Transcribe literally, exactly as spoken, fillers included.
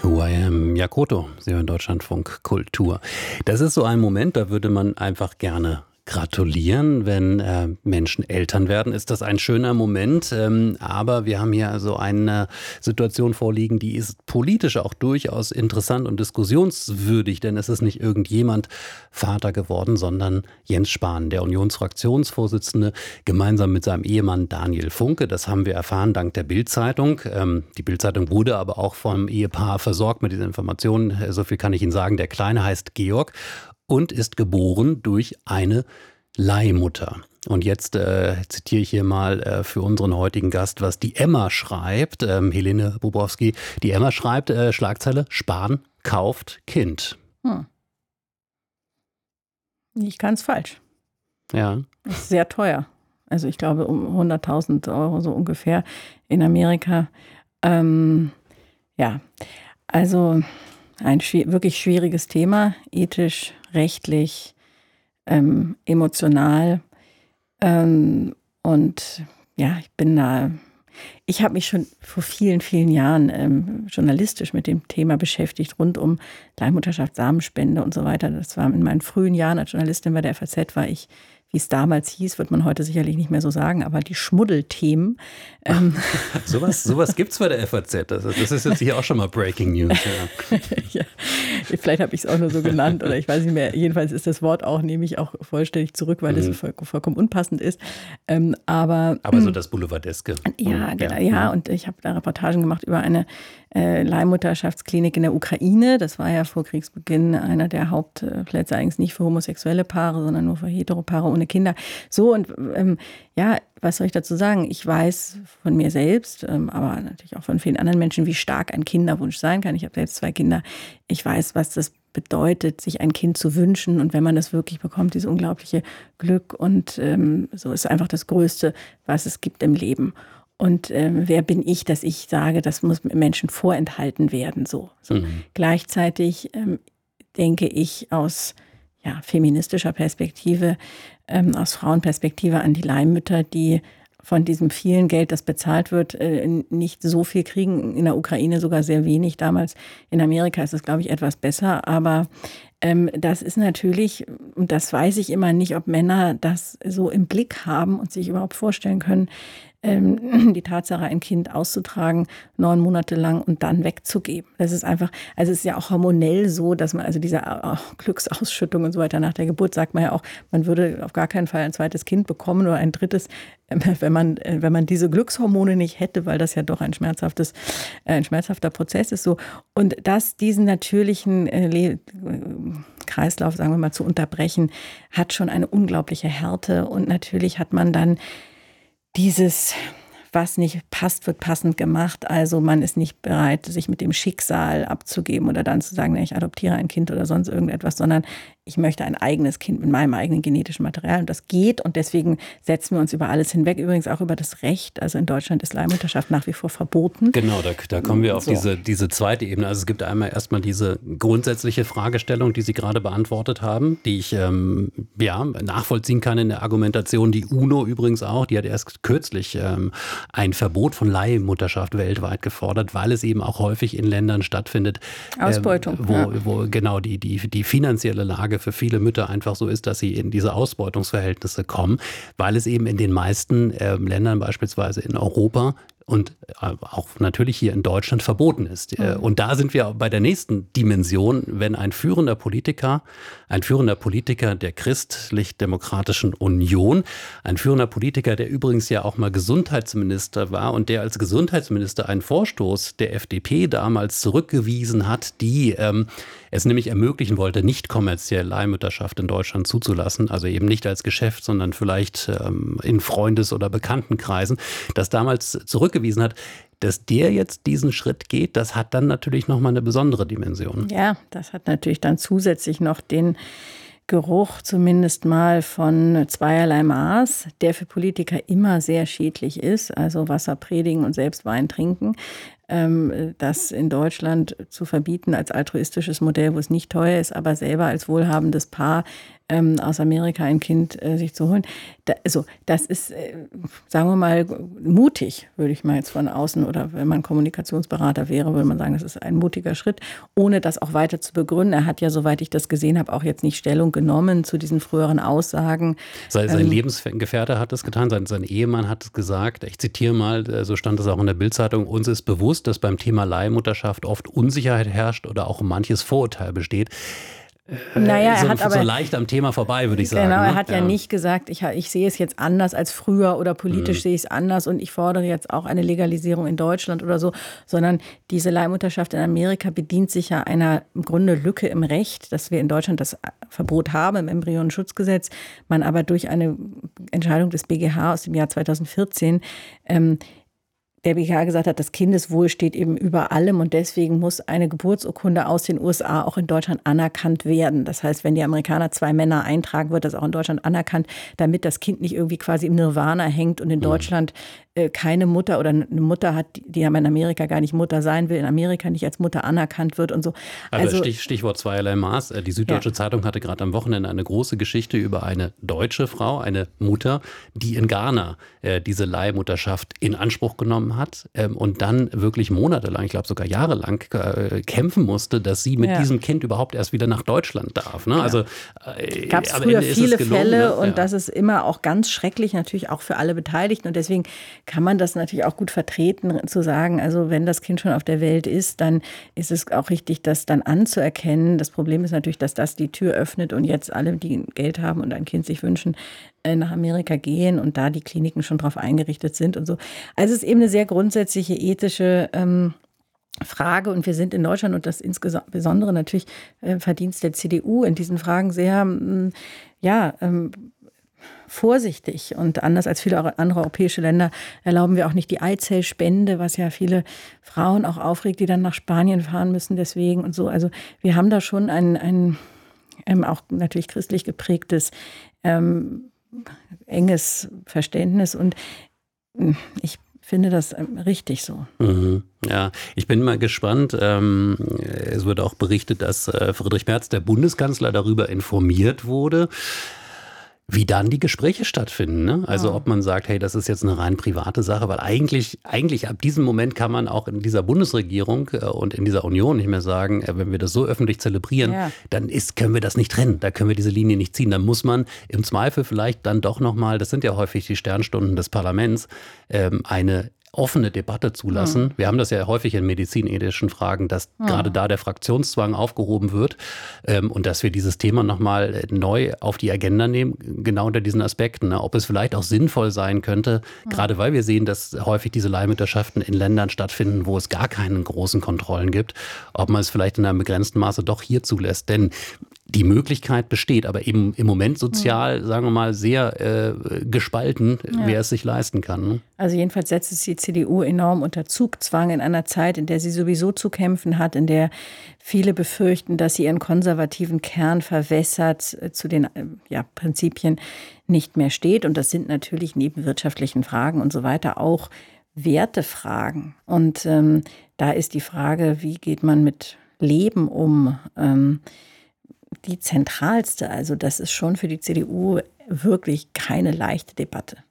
Who I Am, Jakoto, Sie hören Deutschlandfunk Kultur. Das ist so ein Moment, da würde man einfach gerne gratulieren, wenn äh, Menschen Eltern werden, ist das ein schöner Moment. Ähm, aber wir haben hier also eine Situation vorliegen, die ist politisch auch durchaus interessant und diskussionswürdig, denn es ist nicht irgendjemand Vater geworden, sondern Jens Spahn, der Unionsfraktionsvorsitzende, gemeinsam mit seinem Ehemann Daniel Funke. Das haben wir erfahren dank der Bild-Zeitung. Ähm, die Bild-Zeitung wurde aber auch vom Ehepaar versorgt mit diesen Informationen. So viel kann ich Ihnen sagen. Der Kleine heißt Georg und ist geboren durch eine Leihmutter. Und jetzt äh, zitiere ich hier mal äh, für unseren heutigen Gast, was die Emma schreibt, ähm, Helene Bobrowski. Die Emma schreibt, äh, Schlagzeile, Spahn kauft Kind. Hm. Nicht ganz falsch. Ja. Ist sehr teuer. Also ich glaube um hunderttausend Euro so ungefähr in Amerika. Ähm, ja, also ein schwi- wirklich schwieriges Thema, ethisch, rechtlich, ähm, emotional. Ähm, und ja, ich bin da, ich habe mich schon vor vielen, vielen Jahren ähm, journalistisch mit dem Thema beschäftigt, rund um Leihmutterschaft, Samenspende und so weiter. Das war in meinen frühen Jahren als Journalistin bei der F A Z, war ich, wie es damals hieß, wird man heute sicherlich nicht mehr so sagen, aber die Schmuddelthemen. Ähm sowas sowas gibt es bei der F A Z. Das, das ist jetzt hier auch schon mal Breaking News. Ja. Ja, vielleicht habe ich es auch nur so genannt oder ich weiß nicht mehr. Jedenfalls ist das Wort auch, nehme ich auch vollständig zurück, weil es mhm. voll, vollkommen unpassend ist. Ähm, aber, aber so das Boulevardeske. Ja, genau, ja. ja. Und ich habe da Reportagen gemacht über eine äh, Leihmutterschaftsklinik in der Ukraine. Das war ja vor Kriegsbeginn einer der Hauptplätze, eigentlich nicht für homosexuelle Paare, sondern nur für Heteropaare ohne Kinder. So, und ähm, ja, was soll ich dazu sagen? Ich weiß von mir selbst, ähm, aber natürlich auch von vielen anderen Menschen, wie stark ein Kinderwunsch sein kann. Ich habe selbst zwei Kinder. Ich weiß, was das bedeutet, sich ein Kind zu wünschen. Und wenn man das wirklich bekommt, dieses unglaubliche Glück. Und ähm, so ist einfach das Größte, was es gibt im Leben. Und ähm, wer bin ich, dass ich sage, das muss Menschen vorenthalten werden. So, so. Mhm. Gleichzeitig ähm, denke ich aus ja, feministischer Perspektive, ähm, aus Frauenperspektive an die Leihmütter, die von diesem vielen Geld, das bezahlt wird, äh, nicht so viel kriegen. In der Ukraine sogar sehr wenig. Damals in Amerika ist es, glaube ich, etwas besser. Aber ähm, das ist natürlich, und das weiß ich immer nicht, ob Männer das so im Blick haben und sich überhaupt vorstellen können, ähm, die Tatsache, ein Kind auszutragen, neun Monate lang und dann wegzugeben. Das ist einfach, also es ist ja auch hormonell so, dass man, also diese auch Glücksausschüttung und so weiter nach der Geburt, sagt man ja auch, man würde auf gar keinen Fall ein zweites Kind bekommen oder ein drittes, wenn man, wenn man diese Glückshormone nicht hätte, weil das ja doch ein schmerzhaftes, ein schmerzhafter Prozess ist so. Und das, diesen natürlichen äh, Kreislauf, sagen wir mal, zu unterbrechen, hat schon eine unglaubliche Härte. Und natürlich hat man dann dieses, was nicht passt, wird passend gemacht. Also man ist nicht bereit, sich mit dem Schicksal abzugeben oder dann zu sagen, ich adoptiere ein Kind oder sonst irgendetwas, sondern ich möchte ein eigenes Kind mit meinem eigenen genetischen Material. Und das geht und deswegen setzen wir uns über alles hinweg. Übrigens auch über das Recht. Also in Deutschland ist Leihmutterschaft nach wie vor verboten. Genau, da, da kommen wir auf so. diese, diese zweite Ebene. Also es gibt einmal erstmal diese grundsätzliche Fragestellung, die Sie gerade beantwortet haben, die ich ähm, ja, nachvollziehen kann in der Argumentation. Die UNO übrigens auch, die hat erst kürzlich ähm, ein Verbot von Leihmutterschaft weltweit gefordert, weil es eben auch häufig in Ländern stattfindet, Ausbeutung, äh, wo, ja. wo genau die, die, die finanzielle Lage für viele Mütter einfach so ist, dass sie in diese Ausbeutungsverhältnisse kommen, weil es eben in den meisten äh, Ländern, beispielsweise in Europa und äh, auch natürlich hier in Deutschland verboten ist. Mhm. Und da sind wir bei der nächsten Dimension, wenn ein führender Politiker, ein führender Politiker der Christlich-Demokratischen Union, ein führender Politiker, der übrigens ja auch mal Gesundheitsminister war und der als Gesundheitsminister einen Vorstoß der F D P damals zurückgewiesen hat, die ähm, es nämlich ermöglichen wollte, nicht kommerziell Leihmutterschaft in Deutschland zuzulassen, also eben nicht als Geschäft, sondern vielleicht ähm, in Freundes- oder Bekanntenkreisen, das damals zurückgewiesen hat, dass der jetzt diesen Schritt geht, das hat dann natürlich nochmal eine besondere Dimension. Ja, das hat natürlich dann zusätzlich noch den Geruch zumindest mal von zweierlei Maß, der für Politiker immer sehr schädlich ist, also Wasser predigen und selbst Wein trinken. Das in Deutschland zu verbieten als altruistisches Modell, wo es nicht teuer ist, aber selber als wohlhabendes Paar ähm, aus Amerika ein Kind äh, sich zu holen. Da, also das ist, äh, sagen wir mal, mutig, würde ich mal jetzt von außen, oder wenn man Kommunikationsberater wäre, würde man sagen, das ist ein mutiger Schritt, ohne das auch weiter zu begründen. Er hat ja, soweit ich das gesehen habe, auch jetzt nicht Stellung genommen zu diesen früheren Aussagen. Sein, sein ähm, Lebensgefährte hat es getan, sein, sein Ehemann hat es gesagt, ich zitiere mal, so stand es auch in der Bild-Zeitung, uns ist bewusst, dass beim Thema Leihmutterschaft oft Unsicherheit herrscht oder auch manches Vorurteil besteht. Naja, so, er hat so aber leicht am Thema vorbei, würde ich sagen. Genau, er ne? hat ja, ja nicht gesagt, ich, ich sehe es jetzt anders als früher oder politisch mhm. sehe ich es anders und ich fordere jetzt auch eine Legalisierung in Deutschland oder so, sondern diese Leihmutterschaft in Amerika bedient sich ja einer im Grunde Lücke im Recht, dass wir in Deutschland das Verbot haben im Embryonenschutzgesetz, man aber durch eine Entscheidung des B G H aus dem Jahr zweitausendvierzehn ähm, der B G H gesagt hat, das Kindeswohl steht eben über allem und deswegen muss eine Geburtsurkunde aus den U S A auch in Deutschland anerkannt werden. Das heißt, wenn die Amerikaner zwei Männer eintragen, wird das auch in Deutschland anerkannt, damit das Kind nicht irgendwie quasi im Nirvana hängt und in Deutschland äh, keine Mutter oder eine Mutter hat, die aber in Amerika gar nicht Mutter sein will, in Amerika nicht als Mutter anerkannt wird und so. Also Stich, Stichwort zweierlei Maß. Die Süddeutsche ja. Zeitung hatte gerade am Wochenende eine große Geschichte über eine deutsche Frau, eine Mutter, die in Ghana äh, diese Leihmutterschaft in Anspruch genommen hat ähm, und dann wirklich monatelang, ich glaube sogar jahrelang äh, kämpfen musste, dass sie mit ja. diesem Kind überhaupt erst wieder nach Deutschland darf. Ne? Ja. Also äh, gab es früher viele gelungen, Fälle ne? und ja. das ist immer auch ganz schrecklich, natürlich auch für alle Beteiligten und deswegen kann man das natürlich auch gut vertreten, zu sagen, also wenn das Kind schon auf der Welt ist, dann ist es auch richtig, das dann anzuerkennen. Das Problem ist natürlich, dass das die Tür öffnet und jetzt alle, die Geld haben und ein Kind sich wünschen, nach Amerika gehen und da die Kliniken schon drauf eingerichtet sind und so. Also es ist eben eine sehr grundsätzliche ethische ähm, Frage und wir sind in Deutschland und das insbesondere natürlich äh, Verdienst der C D U in diesen Fragen sehr, ähm, ja, ähm, vorsichtig und anders als viele andere europäische Länder erlauben wir auch nicht die Eizellspende, was ja viele Frauen auch aufregt, die dann nach Spanien fahren müssen deswegen und so. Also wir haben da schon ein, ein ähm, auch natürlich christlich geprägtes ähm, enges Verständnis und ich finde das richtig so. Mhm. Ja, ich bin mal gespannt. Ähm, es wird auch berichtet, dass äh, Friedrich Merz, der Bundeskanzler, darüber informiert wurde, wie dann die Gespräche stattfinden. Ne? Also ja. ob man sagt, hey, das ist jetzt eine rein private Sache, weil eigentlich, eigentlich ab diesem Moment kann man auch in dieser Bundesregierung äh, und in dieser Union nicht mehr sagen, äh, wenn wir das so öffentlich zelebrieren, ja. dann ist, können wir das nicht trennen, da können wir diese Linie nicht ziehen. Dann muss man im Zweifel vielleicht dann doch nochmal, das sind ja häufig die Sternstunden des Parlaments, ähm, eine offene Debatte zulassen. Mhm. Wir haben das ja häufig in medizinethischen Fragen, dass mhm. gerade da der Fraktionszwang aufgehoben wird ähm, und dass wir dieses Thema nochmal neu auf die Agenda nehmen, genau unter diesen Aspekten. Ne? Ob es vielleicht auch sinnvoll sein könnte, mhm. gerade weil wir sehen, dass häufig diese Leihmutterschaften in Ländern stattfinden, wo es gar keine großen Kontrollen gibt, ob man es vielleicht in einem begrenzten Maße doch hier zulässt. Denn die Möglichkeit besteht, aber eben im Moment sozial, sagen wir mal, sehr äh, gespalten, ja. wer es sich leisten kann. Ne? Also jedenfalls setzt es die C D U enorm unter Zugzwang in einer Zeit, in der sie sowieso zu kämpfen hat, in der viele befürchten, dass sie ihren konservativen Kern verwässert, äh, zu den äh, ja, Prinzipien nicht mehr steht. Und das sind natürlich neben wirtschaftlichen Fragen und so weiter auch Wertefragen. Und ähm, da ist die Frage, wie geht man mit Leben um, ähm, die zentralste. Also das ist schon für die C D U wirklich keine leichte Debatte.